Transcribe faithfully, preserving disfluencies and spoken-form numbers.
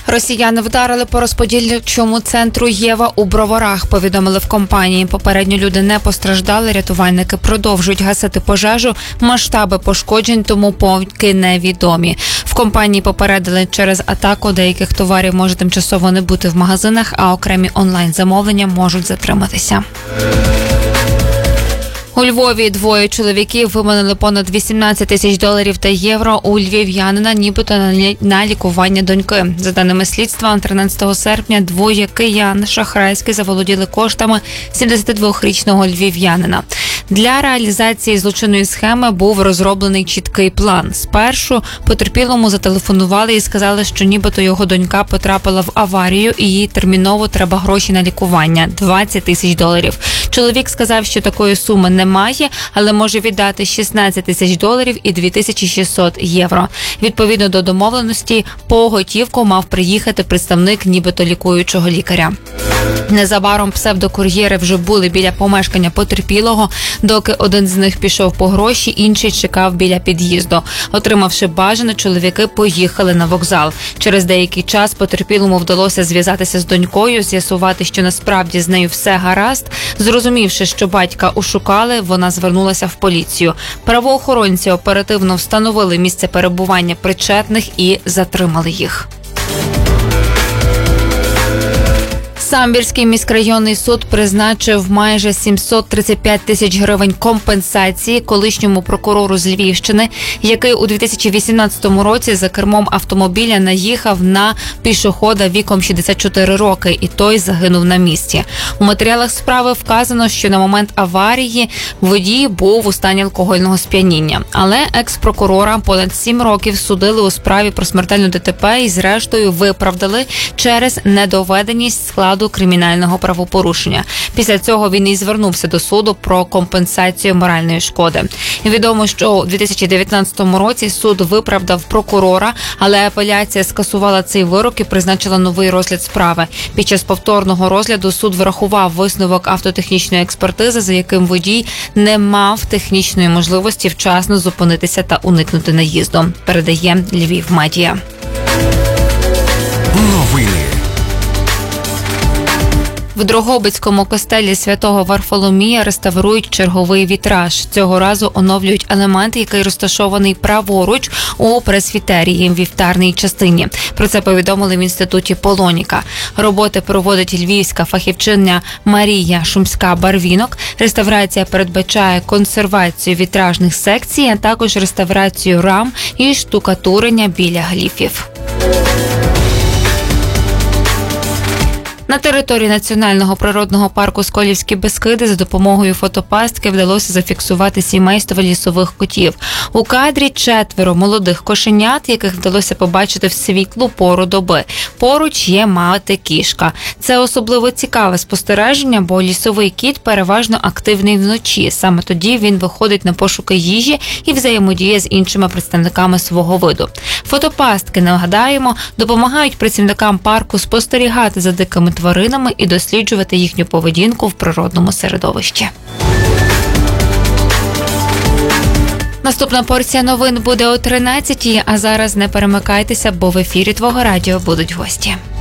Росіяни вдарили по розподільчому центру «Єва» у Броварах, повідомили в компанії. Попередньо люди не постраждали, рятувальники продовжують гасити пожежу. Масштаби пошкоджень тому поки невідомі. В компанії попередили, через атаку деяких товарів може тимчасово не бути в магазинах, а окремі онлайн-замовлення можуть затриматися. У Львові двоє чоловіків виманили понад вісімнадцять тисяч доларів та євро у львів'янина, нібито на лікування доньки. За даними слідства, тринадцятого серпня двоє киян шахрайськи заволоділи коштами сімдесятидвохрічного львів'янина. Для реалізації злочинної схеми був розроблений чіткий план. Спершу потерпілому зателефонували і сказали, що нібито його донька потрапила в аварію і їй терміново треба гроші на лікування – двадцять тисяч доларів. Чоловік сказав, що такої суми немає, але може віддати шістнадцять тисяч доларів і дві тисячі шістсот євро. Відповідно до домовленості, по готівку мав приїхати представник нібито лікуючого лікаря. Незабаром псевдокур'єри вже були біля помешкання потерпілого. Доки один з них пішов по гроші, інший чекав біля під'їзду. Отримавши бажане, чоловіки поїхали на вокзал. Через деякий час потерпілому вдалося зв'язатися з донькою, з'ясувати, що насправді з нею все гаразд. Зрозумівши, що батька ошукали, вона звернулася в поліцію. Правоохоронці оперативно встановили місце перебування причетних і затримали їх. Самбірський міськрайонний суд призначив майже сімсот тридцять п'ять тисяч гривень компенсації колишньому прокурору з Львівщини, який у дві тисячі вісімнадцятому році за кермом автомобіля наїхав на пішохода віком шістдесят чотири роки, і той загинув на місці. У матеріалах справи вказано, що на момент аварії водій був у стані алкогольного сп'яніння. Але екс-прокурора понад сім років судили у справі про смертельну ДТП і зрештою виправдали через недоведеність складу кримінального правопорушення. Після цього він і звернувся до суду про компенсацію моральної шкоди. Відомо, що у дві тисячі дев'ятнадцятому році суд виправдав прокурора, але апеляція скасувала цей вирок і призначила новий розгляд справи. Під час повторного розгляду суд врахував висновок автотехнічної експертизи, за яким водій не мав технічної можливості вчасно зупинитися та уникнути наїзду. Передає Львів Медіа. Новини. В Дрогобицькому костелі Святого Варфоломія реставрують черговий вітраж. Цього разу оновлюють елемент, який розташований праворуч у пресвітерії в вівтарній частині. Про це повідомили в інституті Полоніка. Роботи проводить львівська фахівчиня Марія Шумська-Барвінок. Реставрація передбачає консервацію вітражних секцій, а також реставрацію рам і штукатурення біля гліфів. На території Національного природного парку Сколівські Бескиди за допомогою фотопастки вдалося зафіксувати сімейство лісових котів. У кадрі четверо молодих кошенят, яких вдалося побачити в світлу пору доби. Поруч є мати-кішка. Це особливо цікаве спостереження, бо лісовий кіт переважно активний вночі. Саме тоді він виходить на пошуки їжі і взаємодіє з іншими представниками свого виду. Фотопастки, нагадаємо, допомагають працівникам парку спостерігати за дикими тваринами і досліджувати їхню поведінку в природному середовищі. Наступна порція новин буде о тринадцятій, а зараз не перемикайтеся, бо в ефірі Твого радіо будуть гості.